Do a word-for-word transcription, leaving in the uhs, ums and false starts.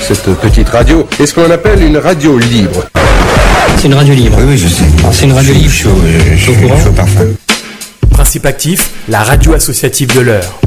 cette petite radio est ce qu'on appelle une radio libre. C'est une radio libre. Oui, oui, je sais. C'est une radio libre. Je suis chaud, je suis chaud parfum. Principe actif, la radio associative de l'Eure.